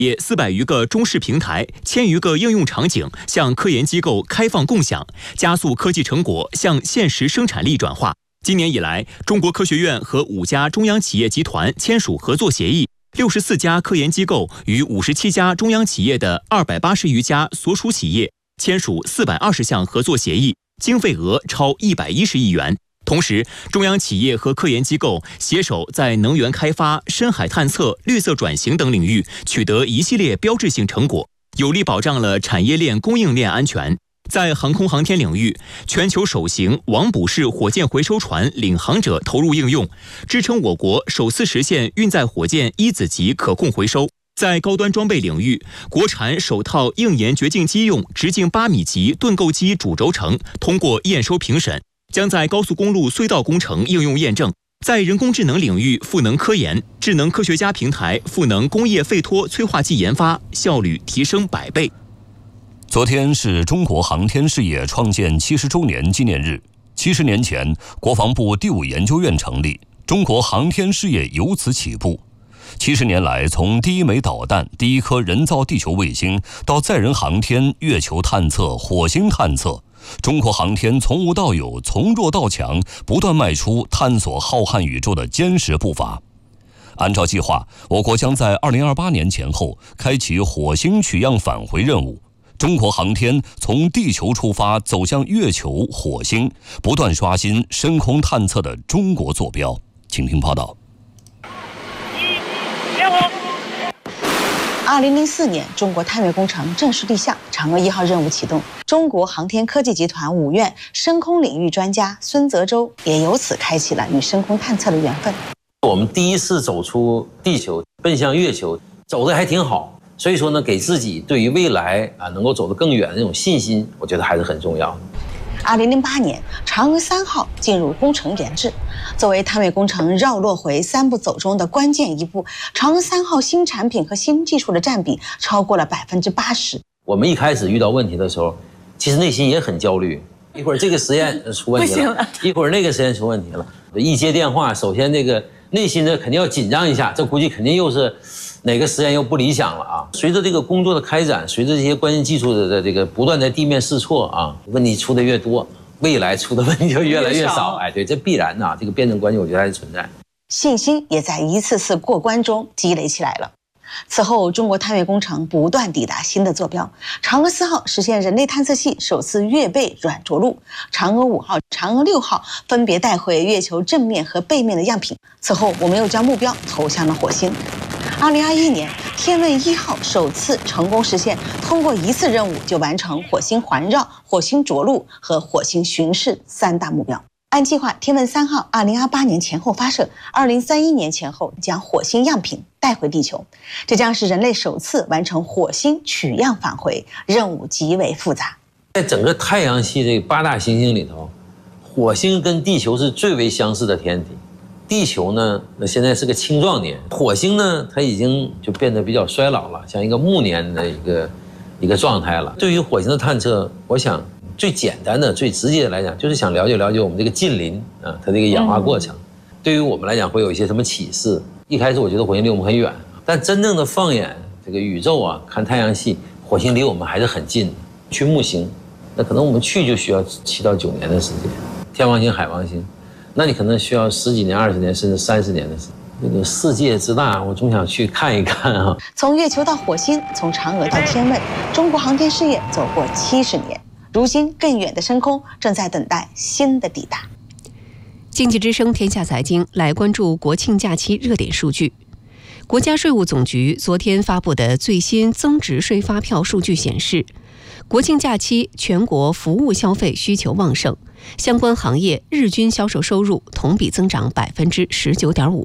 也400余个中试平台，1000余个应用场景向科研机构开放共享，加速科技成果向现实生产力转化。今年以来，中国科学院和5家中央企业集团签署合作协议，64家科研机构与57家中央企业的280余家所属企业签署420项合作协议，经费额超110亿元。同时，中央企业和科研机构携手在能源开发、深海探测、绿色转型等领域取得一系列标志性成果，有力保障了产业链供应链安全。在航空航天领域，全球首型网捕式火箭回收船领航者投入应用，支撑我国首次实现运载火箭1子级可控回收。在高端装备领域，国产首套硬研掘进机用直径8米级盾构机主轴承通过验收评审，将在高速公路隧道工程应用验证。在人工智能领域赋能科研，智能科学家平台赋能工业废脱催化剂研发，效率提升100倍。 昨天是中国航天事业创建70周年纪念日。70年前，国防部第5研究院成立，中国航天事业由此起步。70年来，从第一枚导弹、第一颗人造地球卫星到载人航天、月球探测、火星探测，中国航天从无到有、从弱到强，不断迈出探索浩瀚宇宙的坚实步伐。按照计划，我国将在2028年前后开启火星取样返回任务。中国航天从地球出发，走向月球、火星，不断刷新深空探测的中国坐标。请听报道。 2004年，中国探月工程正式立项，嫦娥1号任务启动。中国航天科技集团5院深空领域专家孙泽洲也由此开启了与深空探测的缘分。 我们第一次走出地球，奔向月球，走得还挺好。所以说呢，给自己对于未来能够走得更远的那种信心，我觉得还是很重要的。 2008年，嫦娥3号进入工程研制。作为探月工程绕落回3步走中的关键一步，嫦娥3号新产品和新技术的占比超过了80%。 我们一开始遇到问题的时候，其实内心也很焦虑，一会儿这个实验出问题了，一会儿那个实验出问题了。一接电话，首先这个内心呢肯定要紧张一下，这估计肯定又是哪个实验又不理想了啊！随着这个工作的开展，随着这些关键技术的这个不断在地面试错啊，问题出的越多，未来出的问题就越来越少。哎，对，这必然呐，这个辩证关系我觉得还是存在。 信心也在一次次过关中积累起来了。此后，中国探月工程不断抵达新的坐标。嫦娥4号实现人类探测器首次月背软着陆，嫦娥5号、嫦娥6号分别带回月球正面和背面的样品。此后，我们又将目标投向了火星。2021年，天问1号首次成功实现通过1次任务就完成火星环绕、火星着陆和火星巡视3大目标。按计划，天问3号2028年前后发射，2031年前后将火星样品带回地球。这将是人类首次完成火星取样返回，任务极为复杂。 在整个太阳系这8大行星里头，火星跟地球是最为相似的天体。地球呢，那现在是个青壮年；火星呢，它已经就变得比较衰老了，像一个暮年的一个状态了。对于火星的探测，我想最简单的、最直接的来讲，就是想了解我们这个近邻啊，它这个氧化过程。对于我们来讲，会有一些什么启示？一开始我觉得火星离我们很远，但真正的放眼这个宇宙啊，看太阳系，火星离我们还是很近的。去木星，那可能我们去就需要7到9年的时间；天王星、海王星，那你可能需要10几年、20年甚至30年的时间。那个世界之大，我总想去看一看啊！ 从月球到火星，从嫦娥到天问，中国航天事业走过70年。如今，更远的深空正在等待新的抵达。 经济之声天下财经来关注国庆假期热点数据。国家税务总局昨天发布的最新增值税发票数据显示，国庆假期全国服务消费需求旺盛，相关行业日均销售收入同比增长19.5%。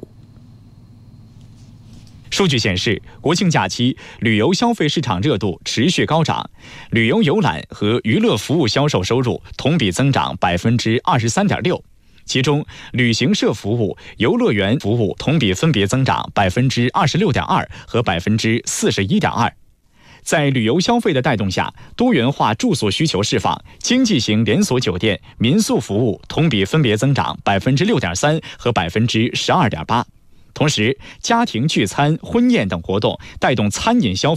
数据显示，国庆假期旅游消费市场热度持续高涨，旅游游览和娱乐服务销售收入同比增长23.6%，其中旅行社服务、游乐园服务同比分别增长26.2%和41.2%。在旅游消费的带动下，多元化住宿需求释放，经济型连锁酒店、民宿服务同比分别增长6.3%和12.8%。 同时，家庭聚餐、婚宴等活动带动餐饮消费